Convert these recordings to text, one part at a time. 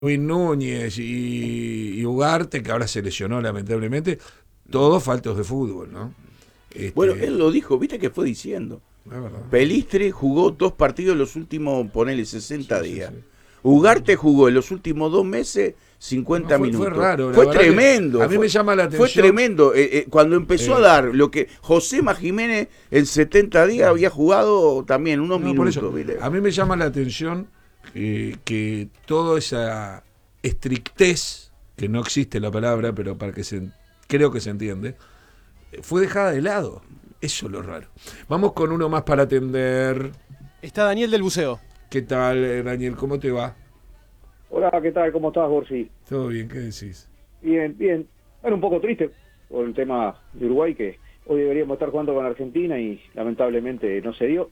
Luis Núñez y Ugarte, que ahora se lesionó lamentablemente, todos faltos de fútbol, ¿no? Bueno, él lo dijo, viste que fue diciendo. Es verdad. Pelistri jugó 2 partidos en los últimos, ponele, 60 Sí, días. sí. Ugarte jugó en los últimos 2 meses 50 No, minutos. fue raro. La Fue verdad que tremendo. a mí me llama la Fue atención. tremendo. Cuando empezó a dar lo que Josema Jiménez en 70 días había jugado también unos No, por eso, minutos. ¿Viste? a mí me llama la atención que toda esa estrictez, que no existe la palabra, pero para que creo que se entiende, fue dejada de lado. Eso es lo raro. Vamos con uno más para atender. Está Daniel del Buceo. ¿Qué tal, Daniel? ¿Cómo te va? Hola, ¿qué tal? ¿Cómo estás, Borsi? ¿Todo bien? ¿Qué decís? Bien, bien. Bueno, un poco triste por el tema de Uruguay, que hoy deberíamos estar jugando con Argentina y lamentablemente no se dio.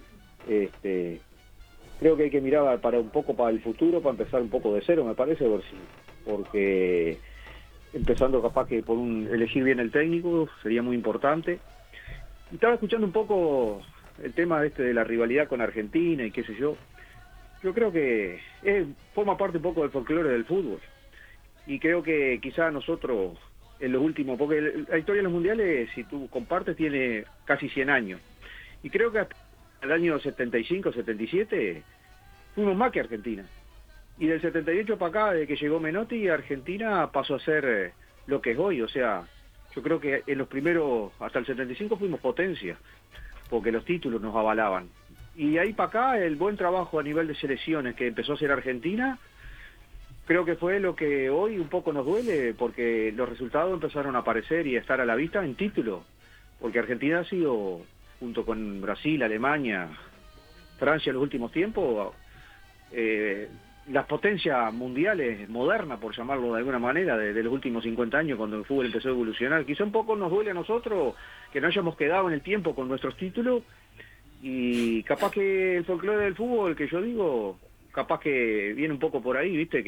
Creo que hay que mirar para el futuro, para empezar un poco de cero, me parece, Borsi, porque empezando capaz que por elegir bien el técnico sería muy importante. Y estaba escuchando un poco el tema de la rivalidad con Argentina y qué sé yo. Yo creo que forma parte un poco del folclore del fútbol. Y creo que quizá nosotros, en los últimos, porque la historia de los mundiales, si tú compartes, tiene casi 100 años. Y creo que hasta el año 75, 77, fuimos más que Argentina. Y del 78 para acá, desde que llegó Menotti, Argentina pasó a ser lo que es hoy. O sea, yo creo que en los primeros, hasta el 75 fuimos potencia, porque los títulos nos avalaban. Y ahí para acá, el buen trabajo a nivel de selecciones que empezó a hacer Argentina, creo que fue lo que hoy un poco nos duele, porque los resultados empezaron a aparecer y a estar a la vista en título. Porque Argentina ha sido, junto con Brasil, Alemania, Francia en los últimos tiempos, las potencias mundiales modernas, por llamarlo de alguna manera, de los últimos 50 años, cuando el fútbol empezó a evolucionar. Quizá un poco nos duele a nosotros que no hayamos quedado en el tiempo con nuestros títulos, y capaz que el folclore del fútbol, que yo digo, capaz que viene un poco por ahí, viste,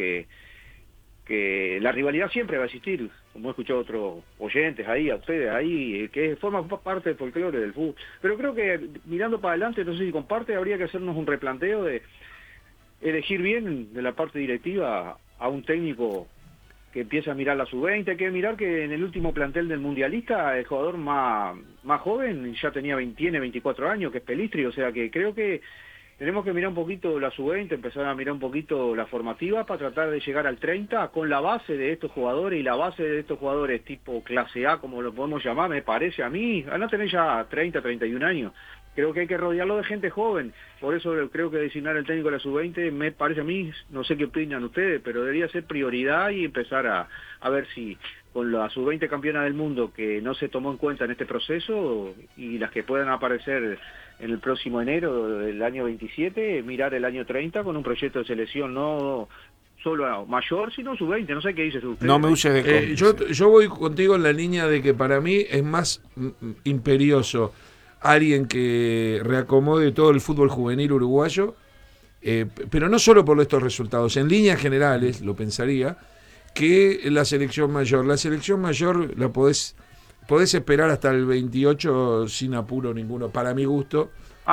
que la rivalidad siempre va a existir, como he escuchado a otros oyentes ahí, a ustedes ahí, que forma parte del folclore del fútbol. Pero creo que mirando para adelante, no sé si comparte, habría que hacernos un replanteo de elegir bien de la parte directiva a un técnico que empieza a mirar la sub-20. Hay que mirar que en el último plantel del mundialista el jugador más joven ya tiene 24 años, que es Pelistri. O sea que creo que tenemos que mirar un poquito la sub-20, empezar a mirar un poquito la formativa para tratar de llegar al 30 con la base de estos jugadores, y la base de estos jugadores tipo clase A, como lo podemos llamar, me parece a mí, a no tener ya 30, 31 años. Creo que hay que rodearlo de gente joven. Por eso creo que designar el técnico de la sub-20 me parece a mí, no sé qué opinan ustedes, pero debería ser prioridad y empezar a ver si con la sub-20 campeona del mundo, que no se tomó en cuenta en este proceso, y las que puedan aparecer en el próximo enero del año 27, mirar el año 30 con un proyecto de selección no solo mayor, sino sub-20. No sé qué dices usted. No me uses de cómplice. Yo voy contigo en la línea de que para mí es más imperioso alguien que reacomode todo el fútbol juvenil uruguayo, pero no solo por estos resultados, en líneas generales, lo pensaría, que la selección mayor. La selección mayor la podés esperar hasta el 28 sin apuro ninguno, para mi gusto.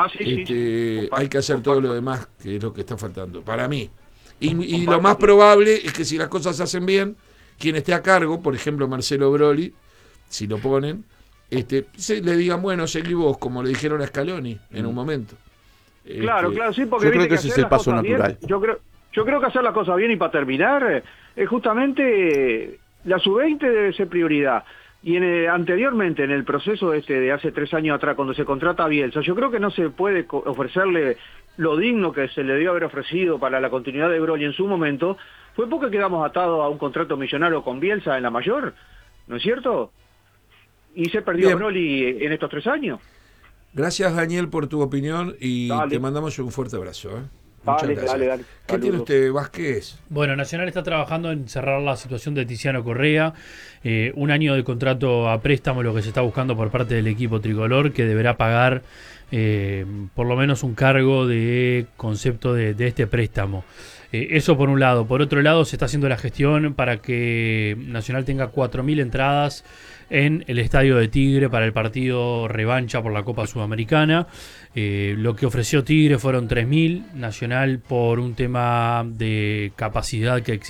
Sí. Hay que hacer todo lo demás, que es lo que está faltando, para mí. Y lo más probable es que si las cosas se hacen bien, quien esté a cargo, por ejemplo Marcelo Broli, si lo ponen, le digan, bueno, seguí vos, como le dijeron a Scaloni en un momento. Claro, sí, porque yo creo que ese es el paso natural. Yo creo que hacer las cosas bien, y para terminar, es justamente la sub-20 debe ser prioridad. Y anteriormente, en el proceso de hace 3 años atrás, cuando se contrata a Bielsa, yo creo que no se puede ofrecerle lo digno que se le debió haber ofrecido para la continuidad de Broly en su momento. Fue porque quedamos atados a un contrato millonario con Bielsa en la mayor, ¿no es cierto? Y se perdió Broly en estos 3 años. Gracias, Daniel, por tu opinión, y te mandamos un fuerte abrazo. Muchas gracias. Dale. ¿Qué tiene usted, Vázquez? Bueno, Nacional está trabajando en cerrar la situación de Tiziano Correa. 1 año de contrato a préstamo, lo que se está buscando por parte del equipo tricolor, que deberá pagar por lo menos un cargo de concepto de este préstamo. Eso por un lado. Por otro lado, se está haciendo la gestión para que Nacional tenga 4.000 entradas en el estadio de Tigre para el partido revancha por la Copa Sudamericana. Lo que ofreció Tigre fueron 3.000. Nacional, por un tema de capacidad que existe